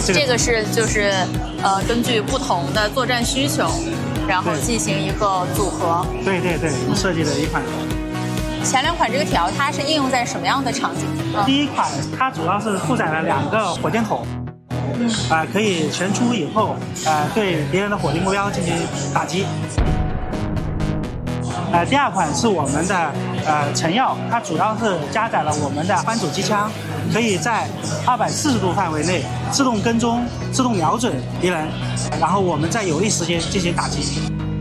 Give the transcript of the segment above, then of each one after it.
这个是就是根据不同的作战需求，然后进行一个组合。 对，设计的一款。 前两款这个条它是应用在什么样的场景？ 第一款它主要是负载了2个火箭筒，可以旋出以后，对别人的火力目标进行打击。第二款是我们的城药，它主要是加载了我们的班主机枪，可以在240度范围内自动跟踪、自动瞄准敌人，然后我们在有利时间进行打击。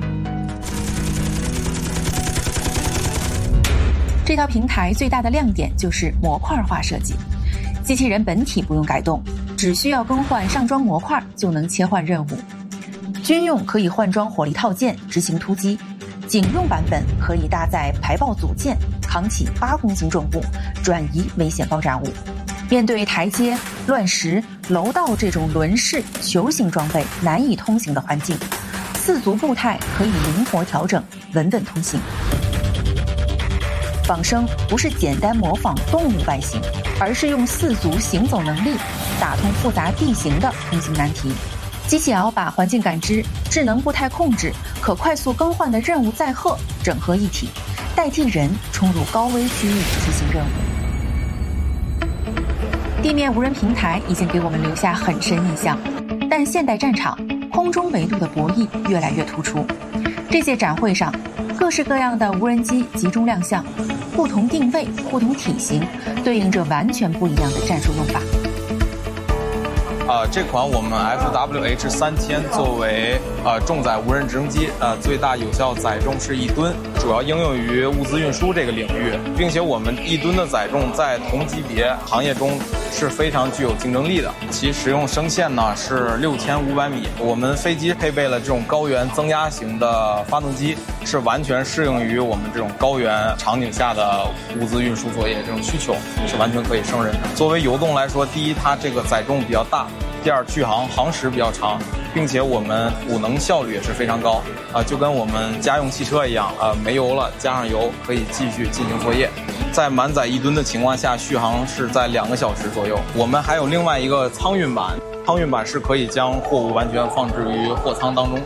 这套平台最大的亮点就是模块化设计，机器人本体不用改动，只需要更换上装模块就能切换任务。军用可以换装火力套件执行突击，警用版本可以搭载排爆组件，扛起8公斤重物，转移危险爆炸物。面对台阶、乱石、楼道这种轮式球形装备难以通行的环境，4足步态可以灵活调整，稳稳通行。仿生不是简单模仿动物外形，而是用4足行走能力打通复杂地形的通行难题。机器鳌把环境感知、智能步态控制、可快速更换的任务载荷整合一体，代替人冲入高危区域执行任务。地面无人平台已经给我们留下很深印象，但现代战场空中维度的博弈越来越突出。这届展会上，各式各样的无人机集中亮相，不同定位、不同体型，对应着完全不一样的战术用法。 这款我们 FWH-3000作为重载无人直升机，最大有效载重是1吨，主要应用于物资运输这个领域，并且我们1吨的载重在同级别行业中是非常具有竞争力的。其使用升限呢是6500米，我们飞机配备了这种高原增压型的发动机，是完全适应于我们这种高原场景下的物资运输作业这种需求，是完全可以胜任的。作为油动来说，第一，它这个载重比较大。第二，续航时比较长，并且我们补能效率也是非常高，就跟我们家用汽车一样，没油了加上油可以继续进行作业。在满载1吨的情况下，续航是在2个小时左右。我们还有另外一个舱运版，舱运版是可以将货物完全放置于货舱当中。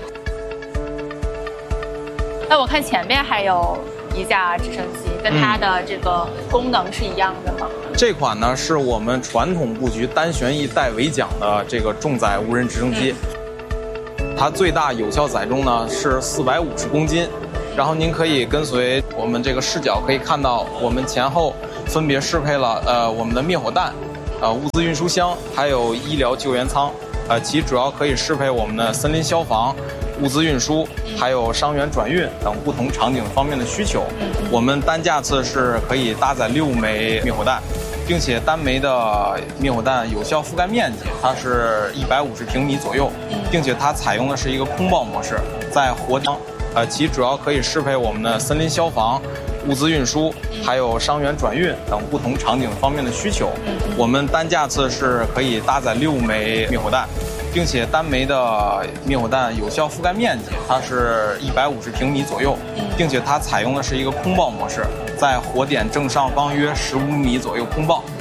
那我看前面还有一架直升机，跟它的这个功能是一样的吗？ 这款呢是我们传统布局单旋翼带尾桨的这个重载无人直升机，它最大有效载重呢是450公斤，然后您可以跟随我们这个视角可以看到，我们前后分别适配了我们的灭火弹、物资运输箱，还有医疗救援舱，其主要可以适配我们的森林消防、物资运输，还有伤员转运等不同场景方面的需求。我们单架次是可以搭载6枚灭火弹，并且单枚的灭火弹有效覆盖面积它是150平米左右，并且它采用的是一个空爆模式，在火顶，其主要可以适配我们的森林消防、物资运输，还有伤员转运等不同场景方面的需求。我们单架次是可以搭载6枚灭火弹，并且单枚的灭火弹有效覆盖面积它是150平米左右，并且它采用的是一个空爆模式，在火点正上方约15米左右空爆。